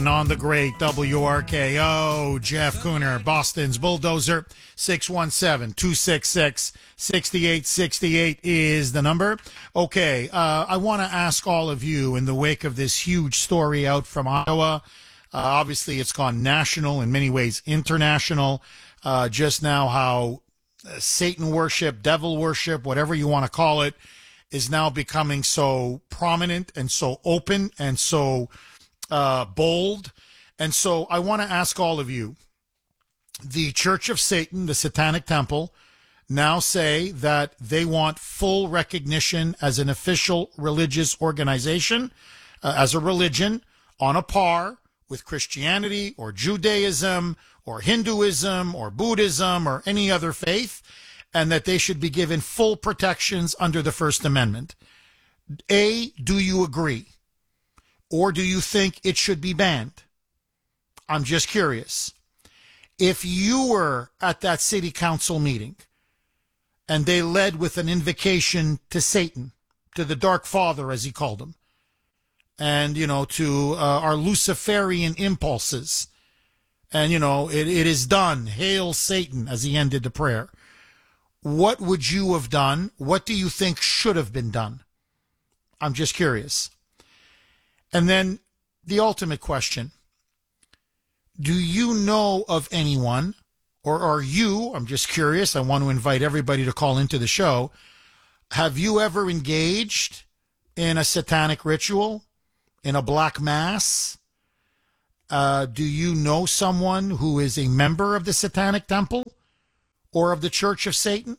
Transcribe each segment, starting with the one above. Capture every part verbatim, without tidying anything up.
on the great W R K O. Jeff Cooner, Boston's Bulldozer. six one seven, two six six, six eight six eight is the number. Okay, uh, I want to ask all of you, in the wake of this huge story out from Iowa, uh, obviously it's gone national, in many ways international, uh, just now how Satan worship, devil worship, whatever you want to call it, is now becoming so prominent and so open and so uh, bold. And so I want to ask all of you, the Church of Satan, the Satanic Temple, now say that they want full recognition as an official religious organization, uh, as a religion, on a par with Christianity or Judaism or Hinduism or Buddhism or any other faith, and that they should be given full protections under the First Amendment. A, do you agree? Or do you think it should be banned? I'm just curious. If you were at that city council meeting and they led with an invocation to Satan, to the Dark Father, as he called him, and, you know, to uh, our Luciferian impulses, and, you know, it, it is done, hail Satan, as he ended the prayer, what would you have done? What do you think should have been done? I'm just curious. And then the ultimate question. Do you know of anyone, or are you, I'm just curious, I want to invite everybody to call into the show, have you ever engaged in a satanic ritual, in a black mass? Uh, do you know someone who is a member of the Satanic Temple or of the Church of Satan?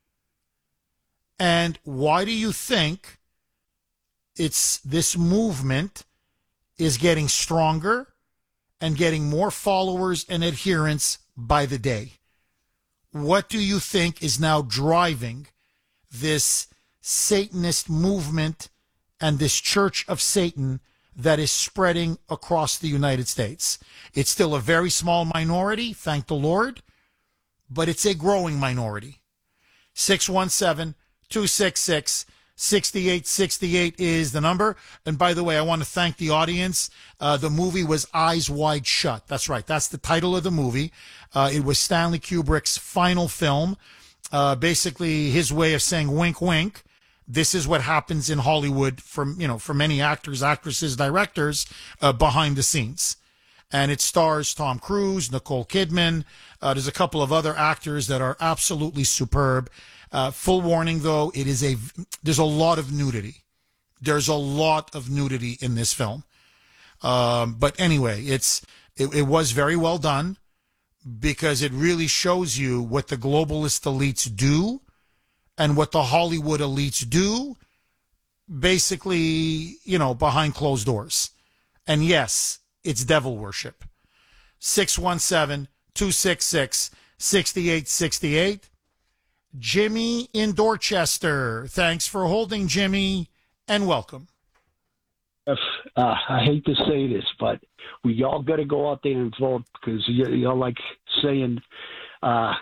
And why do you think it's this movement is getting stronger and getting more followers and adherents by the day? What do you think is now driving this Satanist movement and this Church of Satan that is spreading across the United States? It's still a very small minority, thank the Lord, but it's a growing minority. six one seven, two six six, six eight six eight is the number. And by the way, I want to thank the audience. Uh, the movie was Eyes Wide Shut. That's right. That's the title of the movie. Uh, it was Stanley Kubrick's final film. Uh, basically, his way of saying wink, wink. This is what happens in Hollywood for, you know, for many actors, actresses, directors uh, behind the scenes. And it stars Tom Cruise, Nicole Kidman. Uh, there's a couple of other actors that are absolutely superb. Uh, full warning, though, it is a there's a lot of nudity. There's a lot of nudity in this film. Um, but anyway, it's it, it was very well done because it really shows you what the globalist elites do and what the Hollywood elites do, basically, you know, behind closed doors. And yes, it's devil worship. six one seven, two six six, six eight six eight. Jimmy in Dorchester. Thanks for holding, Jimmy, and welcome. Uh, I hate to say this, but we all got to go out there and vote because you're, you're like saying, uh,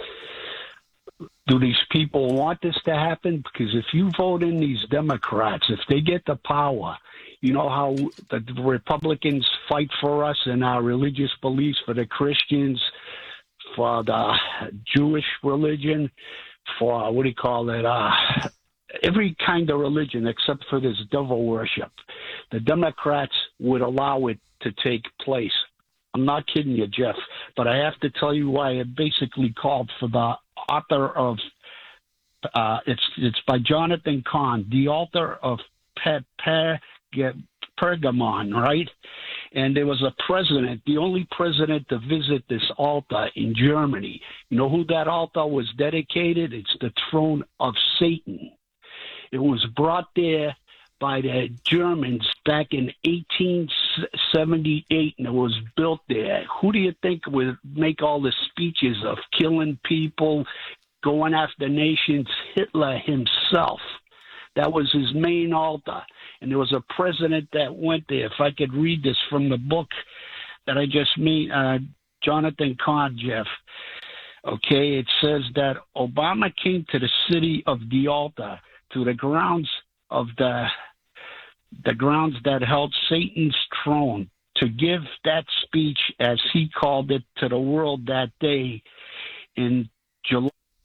do these people want this to happen? Because if you vote in these Democrats, if they get the power, you know how the Republicans fight for us and our religious beliefs, for the Christians, for the Jewish religion, for, what do you call it, uh, every kind of religion except for this devil worship. The Democrats would allow it to take place. I'm not kidding you, Jeff, but I have to tell you why I basically called for the author of, uh, it's it's by Jonathan Cahn, the author of Pe- Pe- Pergamon, right? And there was a president, the only president to visit this altar in Germany. You know who that altar was dedicated? It's the throne of Satan. It was brought there by the Germans back in eighteen seventy-eight, and it was built there. Who do you think would make all the speeches of killing people, going after nations? Hitler himself. That was his main altar. And there was a president that went there. If I could read this from the book that I just made, uh, Jonathan Cahn, Jeff. Okay, it says that Obama came to the city of the altar, to the grounds of the the grounds that held Satan's throne, to give that speech, as he called it, to the world that day in July.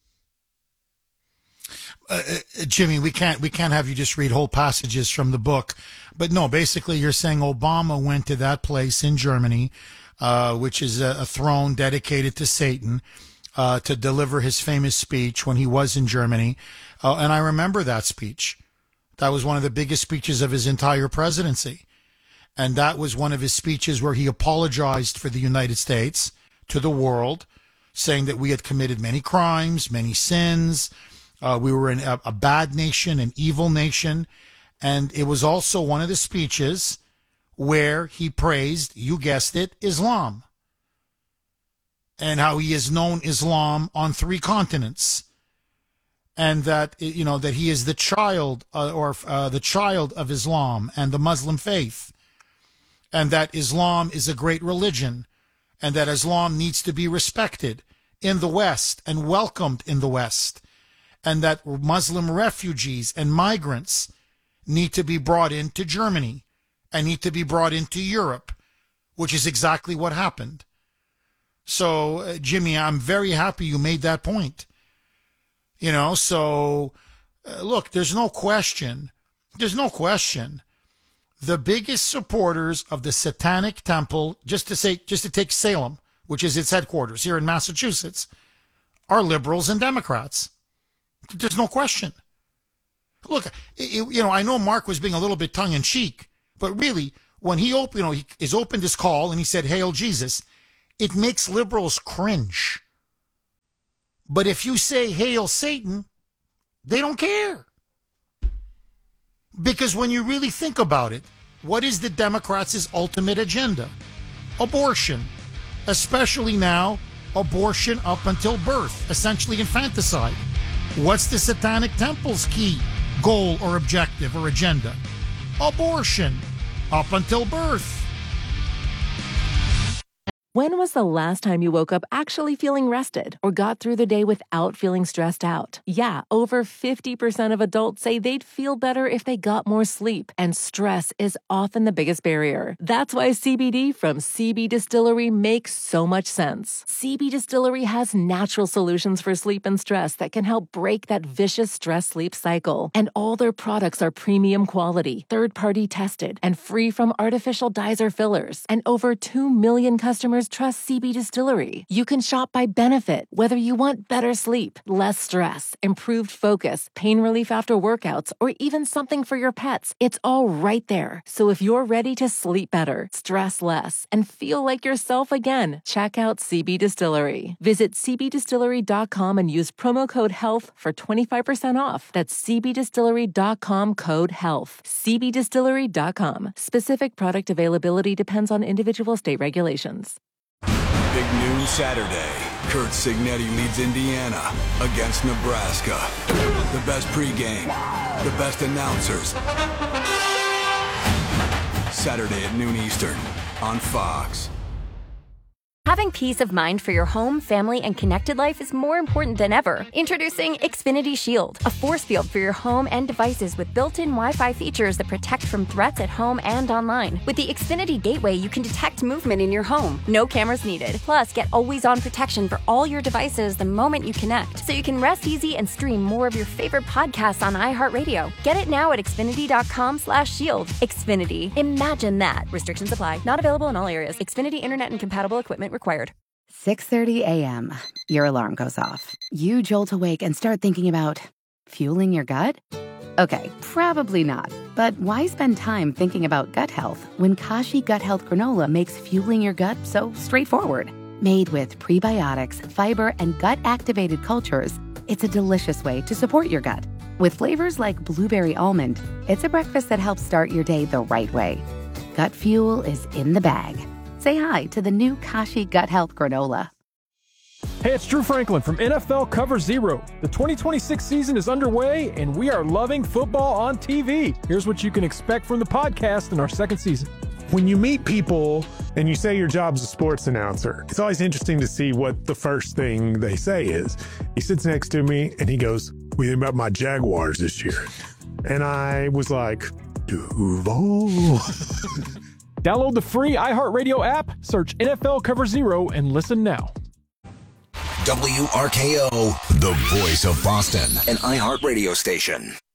Uh, Jimmy, we can't we can't have you just read whole passages from the book, but no, basically you're saying Obama went to that place in Germany, uh, which is a, a throne dedicated to Satan, uh, to deliver his famous speech when he was in Germany, uh, and I remember that speech. That was one of the biggest speeches of his entire presidency, and that was one of his speeches where he apologized for the United States to the world, saying that we had committed many crimes, many sins. Uh, we were in a, a bad nation, an evil nation. And it was also one of the speeches where he praised, you guessed it, Islam. And how he has known Islam on three continents. And that, you know, that he is the child uh, or uh, the child of Islam and the Muslim faith. And that Islam is a great religion. And that Islam needs to be respected in the West and welcomed in the West. And that Muslim refugees and migrants need to be brought into Germany and need to be brought into Europe, which is exactly what happened. So, uh, Jimmy, I'm very happy you made that point. You know, so, uh, look, there's no question, there's no question. The biggest supporters of the Satanic Temple, just to say, just to take Salem, which is its headquarters here in Massachusetts, are liberals and Democrats. There's no question. Look, it, you know, I know Mark was being a little bit tongue-in-cheek, but really, when he opened, you know, he is opened his call and he said, "Hail Jesus," it makes liberals cringe. But if you say, "Hail Satan," they don't care. Because when you really think about it, what is the Democrats' ultimate agenda? Abortion. Especially now, abortion up until birth, essentially infanticide. What's the Satanic Temple's key goal or objective or agenda? Abortion up until birth. When was the last time you woke up actually feeling rested or got through the day without feeling stressed out? Yeah, over fifty percent of adults say they'd feel better if they got more sleep, and stress is often the biggest barrier. That's why C B D from C B Distillery makes so much sense. C B Distillery has natural solutions for sleep and stress that can help break that vicious stress-sleep cycle. And all their products are premium quality, third-party tested, and free from artificial dyes or fillers. And over two million customers trust C B Distillery. You can shop by benefit, whether you want better sleep, less stress, improved focus, pain relief after workouts, or even something for your pets. It's all right there. So if you're ready to sleep better, stress less, and feel like yourself again, check out C B Distillery. Visit c b distillery dot com and use promo code HEALTH for twenty-five percent off. That's c b distillery dot com code HEALTH. c b distillery dot com. Specific product availability depends on individual state regulations. Big noon Saturday. Kurt Signetti leads Indiana against Nebraska. The best pregame, the best announcers. Saturday at noon Eastern on Fox. Having peace of mind for your home, family, and connected life is more important than ever. Introducing Xfinity Shield, a force field for your home and devices with built-in Wi-Fi features that protect from threats at home and online. With the Xfinity Gateway, you can detect movement in your home. No cameras needed. Plus, get always-on protection for all your devices the moment you connect, so you can rest easy and stream more of your favorite podcasts on iHeartRadio. Get it now at xfinity dot com slash shield. Xfinity. Imagine that. Restrictions apply. Not available in all areas. Xfinity Internet and compatible equipment required. six thirty a.m. Your alarm goes off. You jolt awake and start thinking about fueling your gut? Okay, probably not. But why spend time thinking about gut health when Kashi Gut Health Granola makes fueling your gut so straightforward? Made with prebiotics, fiber, and gut-activated cultures, it's a delicious way to support your gut. With flavors like blueberry almond, it's a breakfast that helps start your day the right way. Gut fuel is in the bag. Say hi to the new Kashi Gut Health Granola. Hey, it's Drew Franklin from N F L Cover Zero. The twenty twenty-six season is underway, and we are loving football on T V. Here's what you can expect from the podcast in our second season. When you meet people and you say your job's a sports announcer, it's always interesting to see what the first thing they say is. He sits next to me and he goes, "What do you think about my Jaguars this year?" And I was like, Duval. Download the free iHeartRadio app, search N F L Cover Zero, and listen now. W R K O, the voice of Boston, an iHeartRadio station.